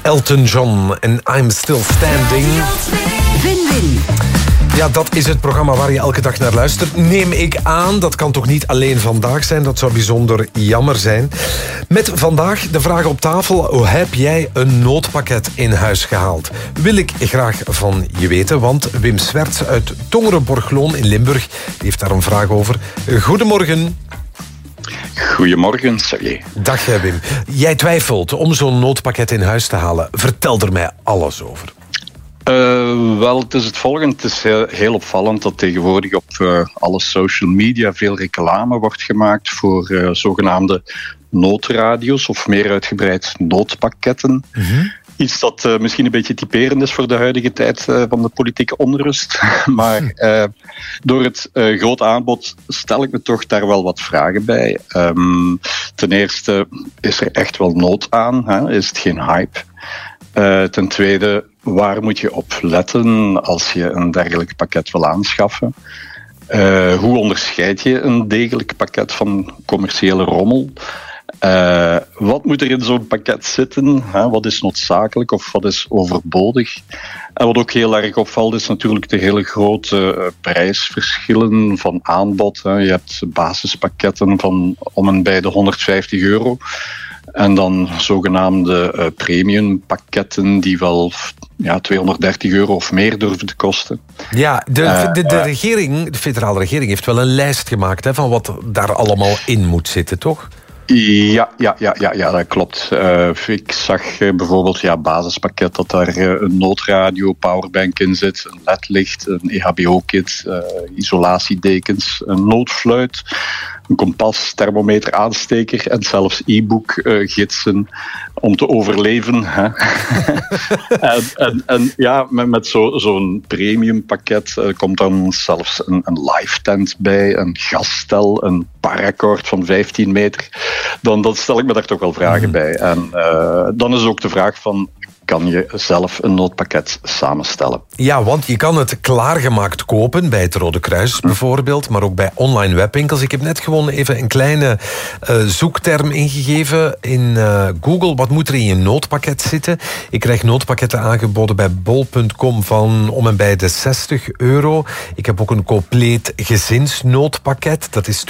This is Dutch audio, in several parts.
Elton John en I'm Still Standing. Win-win. Ja, dat is het programma waar je elke dag naar luistert. Neem ik aan, dat kan toch niet alleen vandaag zijn? Dat zou bijzonder jammer zijn. Met vandaag de vraag op tafel: hoe heb jij een noodpakket in huis gehaald? Wil ik graag van je weten, want Wim Swerts uit Tongeren-Borgloon in Limburg heeft daar een vraag over. Goedemorgen. Goedemorgen, Sergej. Dag Wim. Jij twijfelt om zo'n noodpakket in huis te halen. Vertel er mij alles over. Wel, het is het volgende. Het is heel opvallend dat tegenwoordig op alle social media veel reclame wordt gemaakt voor zogenaamde noodradio's of meer uitgebreid noodpakketten. Mm-hmm. Iets dat misschien een beetje typerend is voor de huidige tijd van de politieke onrust. Maar door het groot aanbod stel ik me toch daar wel wat vragen bij. Ten eerste, is er echt wel nood aan? Hè? Is het geen hype? Ten tweede, waar moet je op letten als je een dergelijk pakket wil aanschaffen? Hoe onderscheid je een degelijk pakket van commerciële rommel? Wat moet er in zo'n pakket zitten? Wat is noodzakelijk of wat is overbodig? En wat ook heel erg opvalt is natuurlijk de hele grote prijsverschillen van aanbod. Je hebt basispakketten van om en bij de €150. En dan zogenaamde premiumpakketten die wel €230 of meer durven te kosten. Ja, de regering, de federale regering heeft wel een lijst gemaakt van wat daar allemaal in moet zitten, toch? Ja, dat klopt. Ik zag bijvoorbeeld basispakket dat daar een noodradio, powerbank in zit, een ledlicht, een EHBO-kit, isolatiedekens, een noodfluit, een kompas, thermometer, aansteker en zelfs e-book-gidsen om te overleven. Hè. Met zo'n premiumpakket komt dan zelfs een live tent bij, een gasstel, een paracord van 15 meter. Dan stel ik me daar toch wel vragen bij. En dan is ook de vraag van: kan je zelf een noodpakket samenstellen? Ja, want je kan het klaargemaakt kopen bij het Rode Kruis bijvoorbeeld, maar ook bij online webwinkels. Ik heb net gewoon even een kleine zoekterm ingegeven in Google. Wat moet er in je noodpakket zitten? Ik krijg noodpakketten aangeboden bij bol.com van om en bij de €60. Ik heb ook een compleet gezinsnoodpakket. Dat is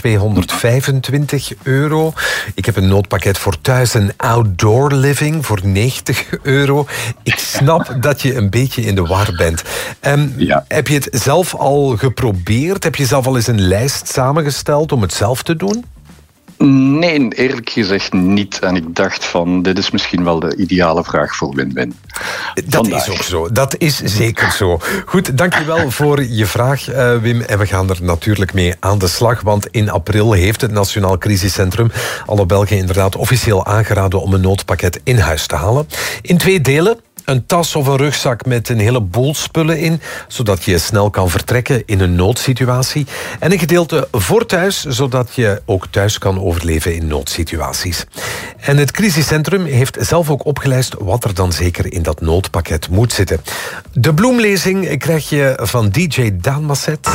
€225. Ik heb een noodpakket voor thuis en outdoor living voor €90. Ik snap dat je een beetje in de war bent. Heb je het zelf al geprobeerd? Heb je zelf al eens een lijst samengesteld om het zelf te doen? Nee, eerlijk gezegd niet. En ik dacht van, dit is misschien wel de ideale vraag voor win-win. Dat is ook zo. Dat is zeker zo. Goed, dankjewel voor je vraag, Wim. En we gaan er natuurlijk mee aan de slag. Want in april heeft het Nationaal Crisiscentrum alle Belgen inderdaad officieel aangeraden om een noodpakket in huis te halen. In 2 delen. Een tas of een rugzak met een heleboel spullen in, zodat je snel kan vertrekken in een noodsituatie. En een gedeelte voor thuis, zodat je ook thuis kan overleven in noodsituaties. En het crisiscentrum heeft zelf ook opgelijst wat er dan zeker in dat noodpakket moet zitten. De bloemlezing krijg je van DJ Daan Masset.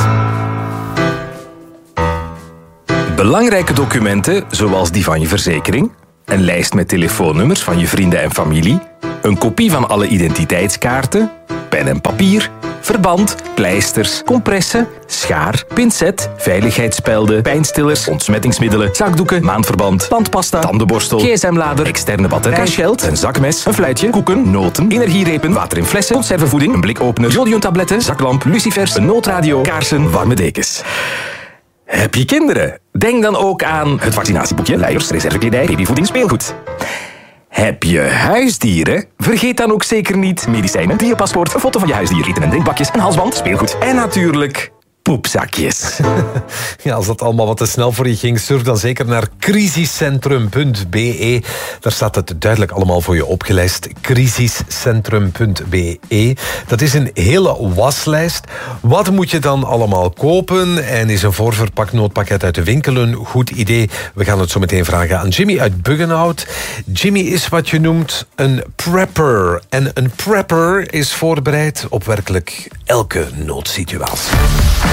Belangrijke documenten, zoals die van je verzekering, een lijst met telefoonnummers van je vrienden en familie, een kopie van alle identiteitskaarten, pen en papier, verband, pleisters, compressen, schaar, pincet, veiligheidsspelden, pijnstillers, ontsmettingsmiddelen, zakdoeken, maandverband, tandpasta, tandenborstel, gsm-lader, externe batterij, cashgeld, een zakmes, een fluitje, koeken, noten, energierepen, water in flessen, conservevoeding, een blikopener, jodiumtabletten, zaklamp, lucifers, een noodradio, kaarsen, warme dekens. Heb je kinderen? Denk dan ook aan het vaccinatieboekje, luiers, reservekledij, babyvoeding, speelgoed. Heb je huisdieren? Vergeet dan ook zeker niet medicijnen, dierpaspoort, een foto van je huisdier, eten en drinkbakjes, een halsband, speelgoed en natuurlijk poepzakjes. Ja, als dat allemaal wat te snel voor je ging, surf dan zeker naar crisiscentrum.be. Daar staat het duidelijk allemaal voor je opgelijst. crisiscentrum.be. Dat is een hele waslijst. Wat moet je dan allemaal kopen? En is een voorverpakt noodpakket uit de winkel een goed idee? We gaan het zo meteen vragen aan Jimmy uit Buggenhout. Jimmy is wat je noemt een prepper. En een prepper is voorbereid op werkelijk elke noodsituatie.